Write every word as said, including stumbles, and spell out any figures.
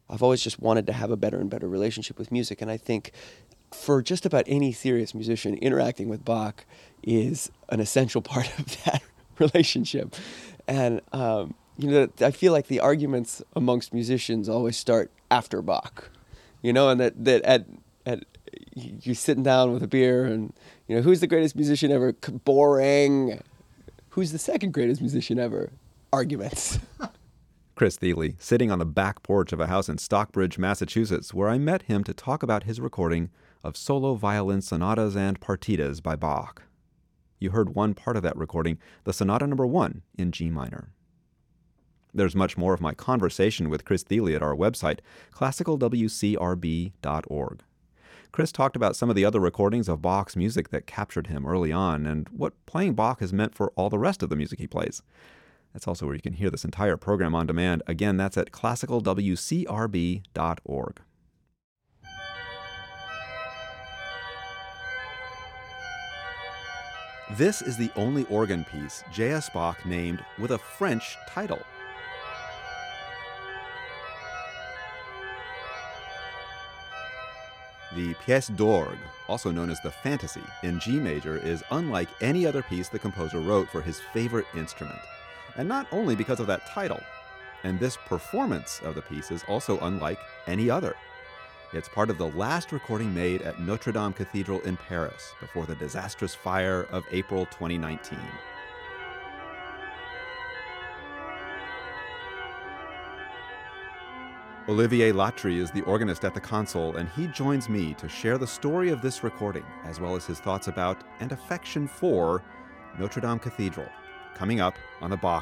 I've always just wanted to have a better and better relationship with music. And I think for just about any serious musician, interacting with Bach is an essential part of that relationship. And, um, you know, I feel like the arguments amongst musicians always start after Bach, you know, and that, that at, at, you're sitting down with a beer and, you know, who's the greatest musician ever? Boring. Who's the second greatest musician ever? Arguments. Chris Thile, sitting on the back porch of a house in Stockbridge, Massachusetts, where I met him to talk about his recording of solo violin sonatas and partitas by Bach. You heard one part of that recording, the Sonata Number One in G minor. There's much more of my conversation with Chris Thile at our website, classical w c r b dot org. Chris talked about some of the other recordings of Bach's music that captured him early on and what playing Bach has meant for all the rest of the music he plays. That's also where you can hear this entire program on demand. Again, that's at classical w c r b dot org. This is the only organ piece J S. Bach named with a French title. The Pièce d'Orgue, also known as the Fantasy, in G major, is unlike any other piece the composer wrote for his favorite instrument. And not only because of that title. And this performance of the piece is also unlike any other. It's part of the last recording made at Notre Dame Cathedral in Paris before the disastrous fire of April twenty nineteen. Olivier Latry is the organist at the console, and he joins me to share the story of this recording, as well as his thoughts about and affection for Notre Dame Cathedral, coming up on the Bach